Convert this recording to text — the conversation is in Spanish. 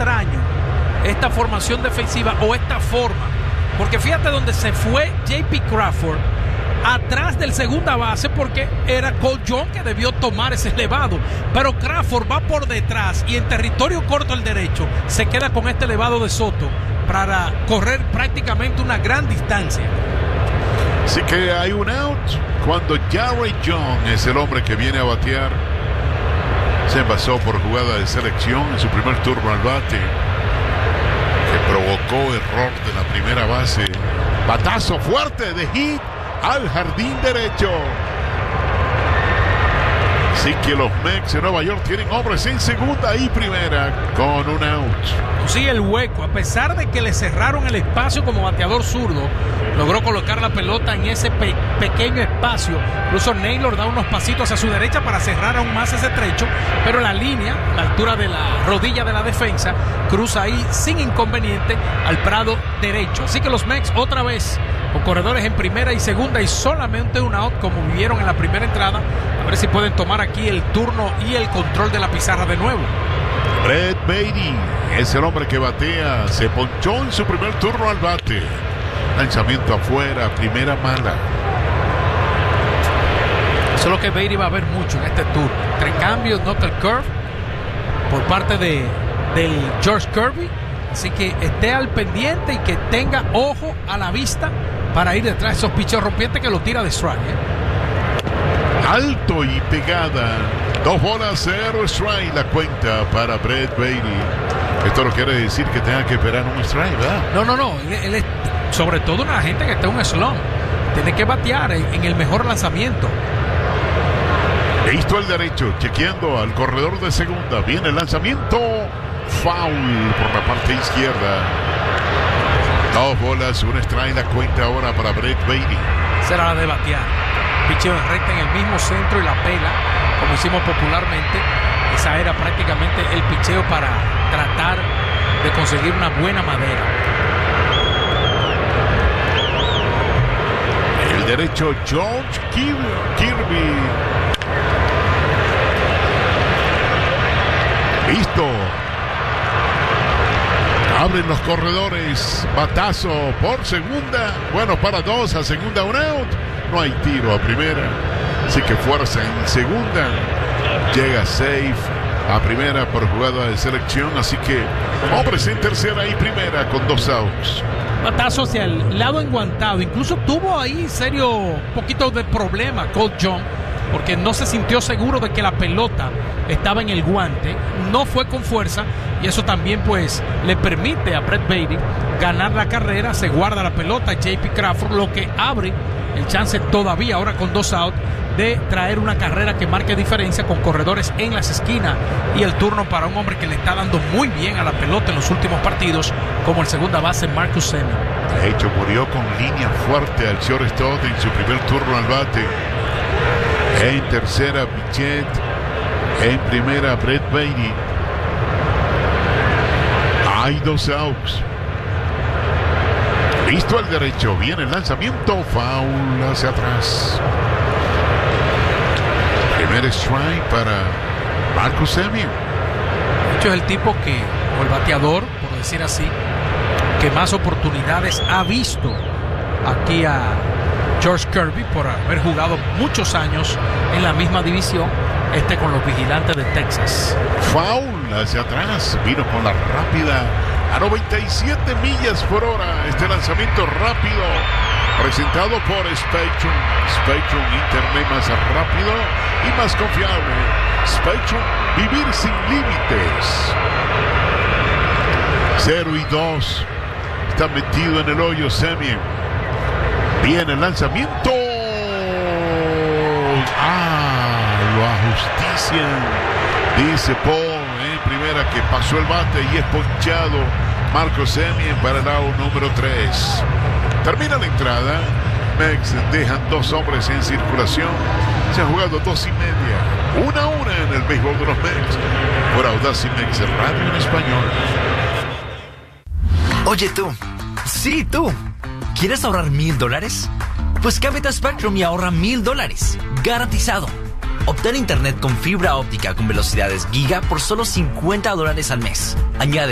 extraño esta formación defensiva o esta forma, porque fíjate donde se fue J.P. Crawford, atrás del segunda base, porque era Cole Young que debió tomar ese elevado, pero Crawford va por detrás y en territorio corto el derecho se queda con este elevado de Soto para correr prácticamente una gran distancia. Así que hay un out cuando Jarrett Young es el hombre que viene a batear. Se envasó por jugada de selección en su primer turno al bate, que provocó error de la primera base. Batazo fuerte de hit al jardín derecho. Así que los Mets de Nueva York tienen hombres en segunda y primera con un out. Sí, el hueco, a pesar de que le cerraron el espacio como bateador zurdo, logró colocar la pelota en ese pequeño espacio. Incluso Naylor da unos pasitos hacia su derecha para cerrar aún más ese trecho, pero la línea, la altura de la rodilla de la defensa, cruza ahí sin inconveniente al prado derecho. Así que los Mets otra vez con corredores en primera y segunda y solamente un out como vivieron en la primera entrada. A ver si pueden tomar aquí el turno y el control de la pizarra de nuevo. Brett Baty es el hombre que batea. Se ponchó en su primer turno al bate. Lanzamiento afuera, primera mala. Eso es lo que Baty va a ver mucho en este turno. Entre cambios, knuckle curve por parte del George Kirby. Así que esté al pendiente y que tenga ojo a la vista para ir detrás de esos picheos rompientes que lo tira de strike. Alto y pegada. 2-0 strike la cuenta para Brett Baty. Esto no quiere decir que tenga que esperar un strike, ¿verdad? No. Él es sobre todo una gente que está en un slump. Tiene que batear en el mejor lanzamiento. Listo el derecho, chequeando al corredor de segunda. Viene el lanzamiento. Foul por la parte izquierda. 2 strike la cuenta ahora para Brett Baty. Será la de batear. Picheo en recta en el mismo centro y la pela, como hicimos popularmente. Esa era prácticamente el picheo para tratar de conseguir una buena madera. El derecho George Kirby. Listo. Abren los corredores. Batazo por segunda. Bueno, para 2 a segunda, un out. No hay tiro a primera. Así que fuerza en segunda. Llega safe a primera por jugada de selección. Así que hombres en tercera y primera con 2 outs. Batazo hacia el lado enguantado. Incluso tuvo ahí serio poquito de problema Cole Young, porque no se sintió seguro de que la pelota estaba en el guante, no fue con fuerza, y eso también pues le permite a Brett Baty ganar la carrera. Se guarda la pelota J.P. Crawford, lo que abre el chance todavía ahora con 2 outs de traer una carrera que marque diferencia con corredores en las esquinas, y el turno para un hombre que le está dando muy bien a la pelota en los últimos partidos como el segunda base Marcus Semien. De hecho murió con línea fuerte al shortstop en su primer turno al bate. En tercera Bichette, en primera Brett Baty. Hay 2 outs. Listo al derecho, viene el lanzamiento, foul hacia atrás. Primer strike para Marcus Semien. De hecho es el tipo que, o el bateador, por decir así, que más oportunidades ha visto aquí a George Kirby por haber jugado muchos años en la misma división, con los Vigilantes de Texas. Foul hacia atrás, vino con la rápida a 97 millas por hora. Este lanzamiento rápido presentado por Spectrum. Spectrum, internet más rápido y más confiable. Spectrum, vivir sin límites. 0-2. Está metido en el hoyo Semien. Viene el lanzamiento. Lo ajustician. Dice Paul en primera que pasó el bate y es ponchado Marcus Semien para el out número 3. Termina la entrada. Mets dejan 2 hombres en circulación. Se han jugado 2 y media. 1-1 en el béisbol de los Mets. Por Audacy Mets Radio en español. Oye tú. Sí, tú. ¿Quieres ahorrar $1,000? Pues cámbiate a Spectrum y ahorra $1,000. Garantizado. Obtén internet con fibra óptica con velocidades giga por solo $50 al mes. Añade